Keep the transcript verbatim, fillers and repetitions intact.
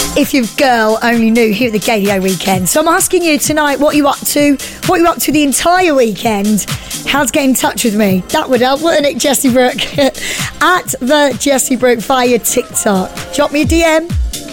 If your girl only knew here at the Gaydio weekend. So I'm asking you tonight, what are you up to? What are you up to the entire weekend? How to get in touch with me? That would help, wouldn't it, Jessie Brooke? At the Jessie Brooke via TikTok. Drop me a D M.